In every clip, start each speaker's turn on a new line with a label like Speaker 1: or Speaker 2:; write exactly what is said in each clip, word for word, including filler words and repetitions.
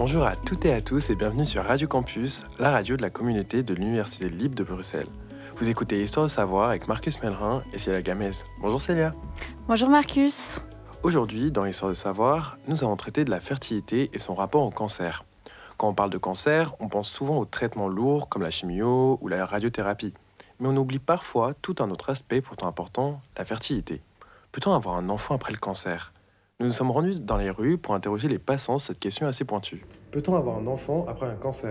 Speaker 1: Bonjour à toutes et à tous et bienvenue sur Radio Campus, la radio de la communauté de l'Université libre de Bruxelles. Vous écoutez Histoire de savoir avec Marcus Mellerin et Célia Gamez. Bonjour Célia.
Speaker 2: Bonjour Marcus.
Speaker 1: Aujourd'hui, dans Histoire de savoir, nous allons traiter de la fertilité et son rapport au cancer. Quand on parle de cancer, on pense souvent aux traitements lourds comme la chimio ou la radiothérapie. Mais on oublie parfois tout un autre aspect pourtant important, la fertilité. Peut-on avoir un enfant après le cancer ? Nous nous sommes rendus dans les rues pour interroger les passants sur cette question assez pointue. Peut-on avoir un enfant après un cancer ?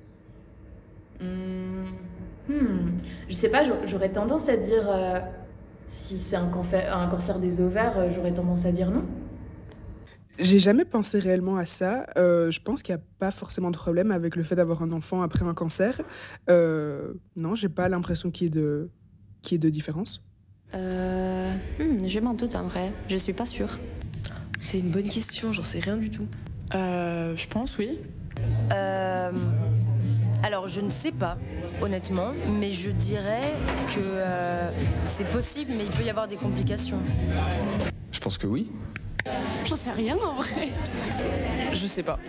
Speaker 3: Hmm, hmm. Je sais pas, j'aurais tendance à dire... Euh, si c'est un, cancer, un cancer des ovaires, j'aurais tendance à dire non.
Speaker 4: J'ai jamais pensé réellement à ça. Euh, je pense qu'il n'y a pas forcément de problème avec le fait d'avoir un enfant après un cancer. Euh, non, j'ai pas l'impression qu'il y ait de, qu'il y ait de différence.
Speaker 5: Euh, hmm, je m'en doute en vrai. Je suis pas sûre.
Speaker 6: C'est une bonne question, j'en sais rien du tout.
Speaker 7: Euh, je pense, oui.
Speaker 8: Euh, alors, je ne sais pas, honnêtement, mais je dirais que euh, c'est possible, mais il peut y avoir des complications.
Speaker 9: Je pense que oui.
Speaker 7: J'en sais rien en vrai.
Speaker 6: Je sais pas.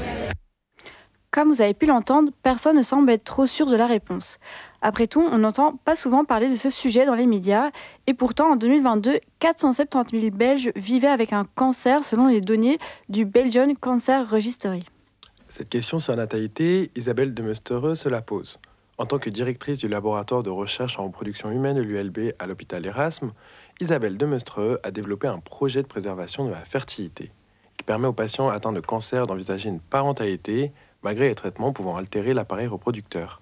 Speaker 2: Comme vous avez pu l'entendre, personne ne semble être trop sûr de la réponse. Après tout, on n'entend pas souvent parler de ce sujet dans les médias, et pourtant en deux mille vingt-deux, quatre cent soixante-dix mille Belges vivaient avec un cancer selon les données du Belgian Cancer Registry.
Speaker 1: Cette question sur la natalité, Isabelle de Mestereux se la pose. En tant que directrice du laboratoire de recherche en reproduction humaine de l'U L B à l'hôpital Erasme, Isabelle de Mestereux a développé un projet de préservation de la fertilité qui permet aux patients atteints de cancer d'envisager une parentalité malgré les traitements pouvant altérer l'appareil reproducteur.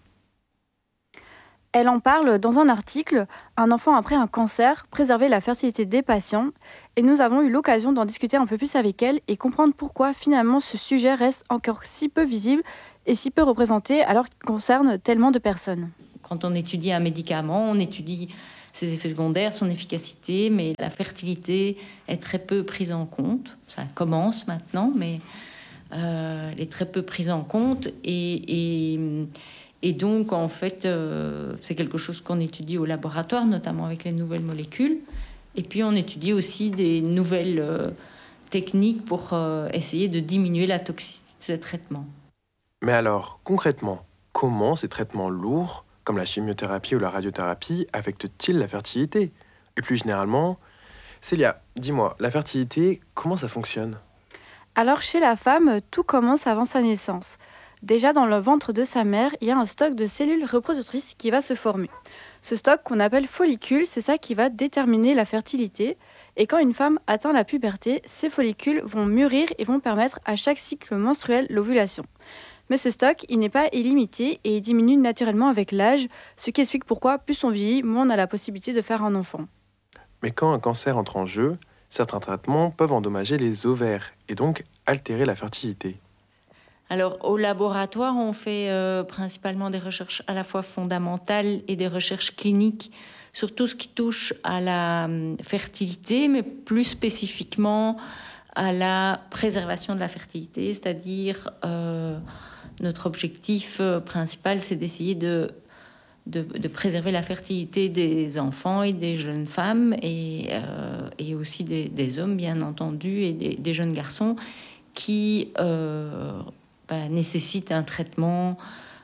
Speaker 2: Elle en parle dans un article « Un enfant après un cancer, préserver la fertilité des patients » et nous avons eu l'occasion d'en discuter un peu plus avec elle et comprendre pourquoi finalement ce sujet reste encore si peu visible et si peu représenté alors qu'il concerne tellement de personnes.
Speaker 10: Quand on étudie un médicament, on étudie ses effets secondaires, son efficacité, mais la fertilité est très peu prise en compte. Ça commence maintenant, mais euh, elle est très peu prise en compte et... et Et donc, en fait, euh, c'est quelque chose qu'on étudie au laboratoire, notamment avec les nouvelles molécules. Et puis, on étudie aussi des nouvelles euh, techniques pour euh, essayer de diminuer la toxicité de ces traitements.
Speaker 1: Mais alors, concrètement, comment ces traitements lourds, comme la chimiothérapie ou la radiothérapie, affectent-ils la fertilité ? Et plus généralement, Célia, dis-moi, la fertilité, comment ça fonctionne ?
Speaker 2: Alors, chez la femme, tout commence avant sa naissance. Déjà dans le ventre de sa mère, il y a un stock de cellules reproductrices qui va se former. Ce stock qu'on appelle follicule, c'est ça qui va déterminer la fertilité. Et quand une femme atteint la puberté, ces follicules vont mûrir et vont permettre à chaque cycle menstruel l'ovulation. Mais ce stock, il n'est pas illimité et il diminue naturellement avec l'âge, ce qui explique pourquoi plus on vieillit, moins on a la possibilité de faire un enfant.
Speaker 1: Mais quand un cancer entre en jeu, certains traitements peuvent endommager les ovaires et donc altérer la fertilité.
Speaker 10: Alors, au laboratoire, on fait euh, principalement des recherches à la fois fondamentales et des recherches cliniques sur tout ce qui touche à la euh, fertilité, mais plus spécifiquement à la préservation de la fertilité, c'est-à-dire euh, notre objectif euh, principal, c'est d'essayer de, de, de préserver la fertilité des enfants et des jeunes femmes et, euh, et aussi des, des hommes, bien entendu, et des, des jeunes garçons qui... Euh, Bah, nécessite un traitement,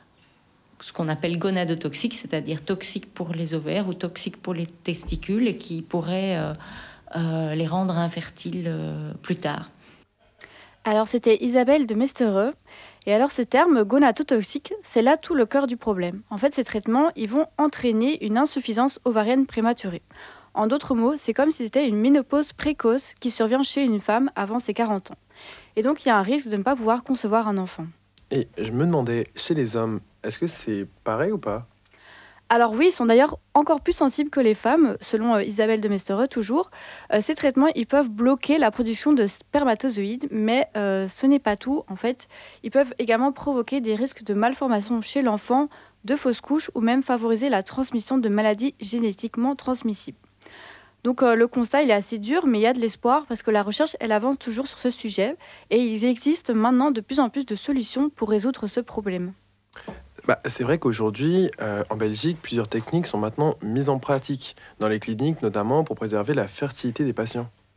Speaker 10: ce qu'on appelle gonadotoxique, c'est-à-dire toxique pour les ovaires ou toxique pour les testicules et qui pourrait euh, euh, les rendre infertiles euh, plus tard.
Speaker 2: Alors c'était Isabelle de Mestereux. Et alors ce terme gonadotoxique, c'est là tout le cœur du problème. En fait, ces traitements, ils vont entraîner une insuffisance ovarienne prématurée. En d'autres mots, c'est comme si c'était une ménopause précoce qui survient chez une femme avant ses quarante ans. Et donc, il y a un risque de ne pas pouvoir concevoir un enfant.
Speaker 1: Et je me demandais, chez les hommes, est-ce que c'est pareil ou pas ?
Speaker 2: Alors oui, ils sont d'ailleurs encore plus sensibles que les femmes, selon euh, Isabelle de Mestereux toujours. Euh, ces traitements, ils peuvent bloquer la production de spermatozoïdes, mais euh, ce n'est pas tout. En fait, ils peuvent également provoquer des risques de malformation chez l'enfant, de fausses couches ou même favoriser la transmission de maladies génétiquement transmissibles. Donc euh, le constat, il est assez dur, mais il y a de l'espoir parce que la recherche, elle avance toujours sur ce sujet et il existe maintenant de plus en plus de solutions pour résoudre ce problème.
Speaker 1: Bah, c'est vrai qu'aujourd'hui, euh, en Belgique, plusieurs techniques sont maintenant mises en pratique dans les cliniques, notamment pour préserver la fertilité des patients.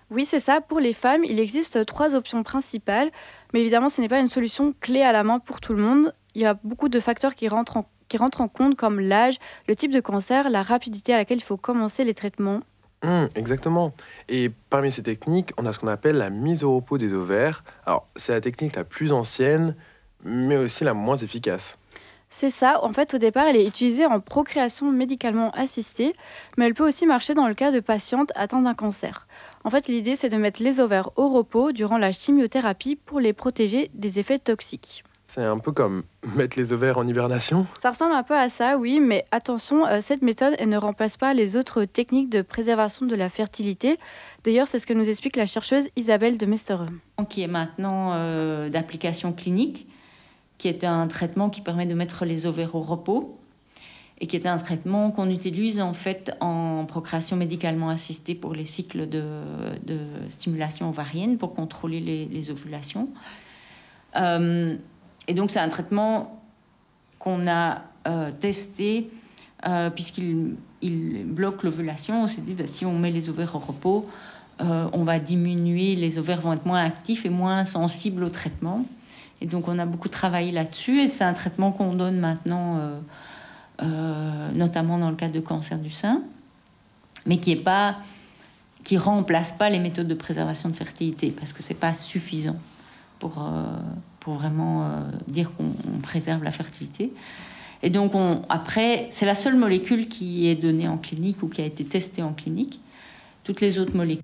Speaker 2: Oui, c'est ça. Pour les femmes, il existe trois options principales, mais évidemment, ce n'est pas une solution clé à la main pour tout le monde. Il y a beaucoup de facteurs qui rentrent en, qui rentrent en compte, comme l'âge, le type de cancer, la rapidité à laquelle il faut commencer les traitements.
Speaker 1: Hum, exactement. Et parmi ces techniques, on a ce qu'on appelle la mise au repos des ovaires. Alors, c'est la technique la plus ancienne, mais aussi la moins efficace.
Speaker 2: C'est ça. En fait, au départ, elle est utilisée en procréation médicalement assistée, mais elle peut aussi marcher dans le cas de patientes atteintes d'un cancer. En fait, l'idée, c'est de mettre les ovaires au repos durant la chimiothérapie pour les protéger des effets toxiques.
Speaker 1: C'est un peu comme mettre les ovaires en hibernation.
Speaker 2: Ça ressemble un peu à ça, oui, mais attention, euh, cette méthode, elle ne remplace pas les autres techniques de préservation de la fertilité. D'ailleurs, c'est ce que nous explique la chercheuse Isabelle de Mestereux.
Speaker 10: Qui est maintenant euh, d'application clinique, qui est un traitement qui permet de mettre les ovaires au repos et qui est un traitement qu'on utilise en fait en procréation médicalement assistée pour les cycles de, de stimulation ovarienne pour contrôler les, les ovulations. Euh, Et donc, c'est un traitement qu'on a euh, testé euh, puisqu'il il bloque l'ovulation. On s'est dit, bah, si on met les ovaires au repos, euh, on va diminuer, les ovaires vont être moins actifs et moins sensibles au traitement. Et donc, on a beaucoup travaillé là-dessus. Et c'est un traitement qu'on donne maintenant, euh, euh, notamment dans le cas de cancer du sein, mais qui est pas, qui remplace pas les méthodes de préservation de fertilité parce que c'est pas suffisant pour... Euh, pour vraiment euh, dire qu'on préserve la fertilité. Et donc, on, après, c'est la seule molécule qui est donnée en clinique ou qui a été testée en clinique. Toutes les autres molécules.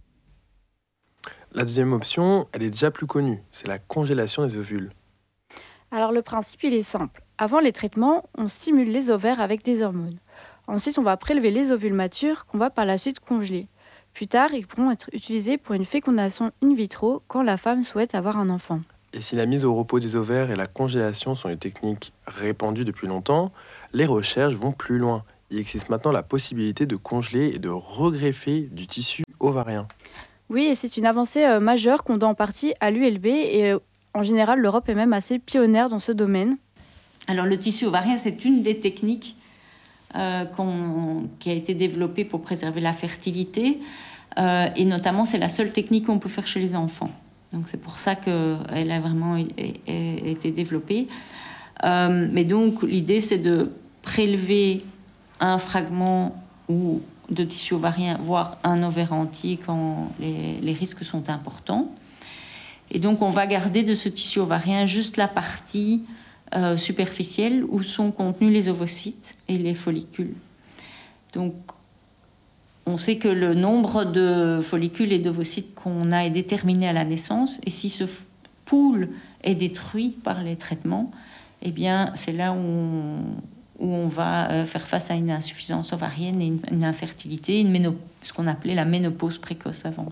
Speaker 1: La deuxième option, elle est déjà plus connue, c'est la congélation des ovules.
Speaker 2: Alors, le principe, il est simple. Avant les traitements, on stimule les ovaires avec des hormones. Ensuite, on va prélever les ovules matures qu'on va par la suite congeler. Plus tard, ils pourront être utilisés pour une fécondation in vitro quand la femme souhaite avoir un enfant.
Speaker 1: Et si la mise au repos des ovaires et la congélation sont des techniques répandues depuis longtemps, les recherches vont plus loin. Il existe maintenant la possibilité de congeler et de regreffer du tissu ovarien.
Speaker 2: Oui, et c'est une avancée euh, majeure qu'on doit en partie à l'U L B et euh, en général, l'Europe est même assez pionnière dans ce domaine.
Speaker 10: Alors, le tissu ovarien, c'est une des techniques euh, qu'on, qui a été développée pour préserver la fertilité euh, et notamment, c'est la seule technique qu'on peut faire chez les enfants. Donc, c'est pour ça qu'elle a vraiment été développée. Euh, mais donc, l'idée, c'est de prélever un fragment ou de tissu ovarien, voire un ovaire entier quand les, les risques sont importants. Et donc, on va garder de ce tissu ovarien juste la partie euh, superficielle où sont contenus les ovocytes et les follicules. Donc, on sait que le nombre de follicules et d'ovocytes qu'on a est déterminé à la naissance. Et si ce pool est détruit par les traitements, eh bien, c'est là où on, où on va faire face à une insuffisance ovarienne et une, une infertilité, une méno, ce qu'on appelait la ménopause précoce avant.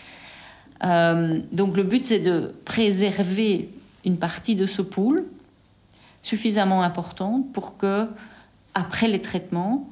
Speaker 10: Euh, donc, le but, c'est de préserver une partie de ce pool suffisamment importante pour que, après les traitements,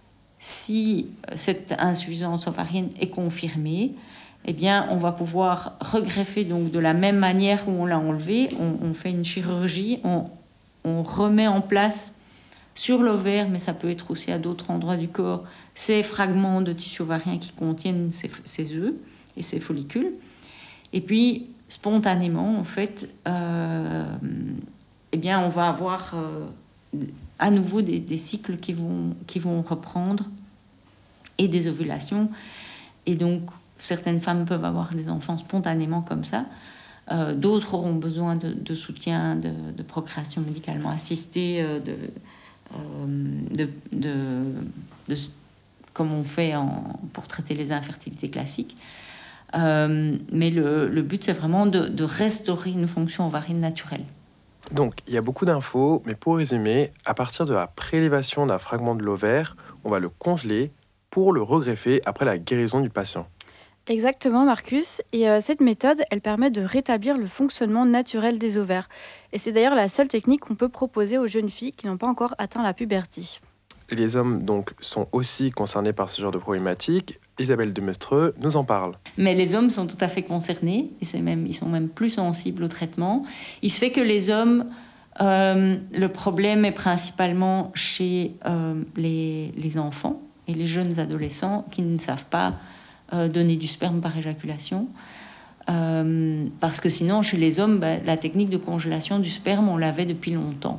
Speaker 10: si cette insuffisance ovarienne est confirmée, eh bien, on va pouvoir regreffer donc de la même manière où on l'a enlevé. On, on fait une chirurgie, on, on remet en place sur l'ovaire, mais ça peut être aussi à d'autres endroits du corps, ces fragments de tissu ovarien qui contiennent ces, ces œufs et ces follicules. Et puis, spontanément, en fait, euh, eh bien, on va avoir... Euh, à nouveau des, des cycles qui vont, qui vont reprendre et des ovulations. Et donc, certaines femmes peuvent avoir des enfants spontanément comme ça. Euh, d'autres auront besoin de, de soutien, de, de procréation médicalement assistée, euh, de, euh, de, de, de, comme on fait en, pour traiter les infertilités classiques. Euh, mais le, le but, c'est vraiment de, de restaurer une fonction ovarienne naturelle.
Speaker 1: Donc, il y a beaucoup d'infos, mais pour résumer, à partir de la prélévation d'un fragment de l'ovaire, on va le congeler pour le regreffer après la guérison du patient.
Speaker 2: Exactement, Marcus. Et euh, cette méthode, elle permet de rétablir le fonctionnement naturel des ovaires. Et c'est d'ailleurs la seule technique qu'on peut proposer aux jeunes filles qui n'ont pas encore atteint la puberté.
Speaker 1: Et les hommes, donc, sont aussi concernés par ce genre de problématique. Isabelle de Mestreux nous en parle.
Speaker 10: Mais les hommes sont tout à fait concernés, et c'est même, ils sont même plus sensibles au traitement. Il se fait que les hommes, euh, le problème est principalement chez euh, les, les enfants et les jeunes adolescents qui ne savent pas euh, donner du sperme par éjaculation. Euh, parce que sinon, chez les hommes, bah, la technique de congélation du sperme, on l'avait depuis longtemps.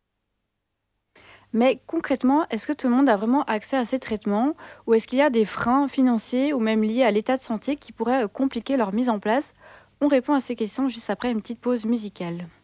Speaker 2: Mais concrètement, est-ce que tout le monde a vraiment accès à ces traitements ou est-ce qu'il y a des freins financiers ou même liés à l'état de santé qui pourraient compliquer leur mise en place? On répond à ces questions juste après une petite pause musicale.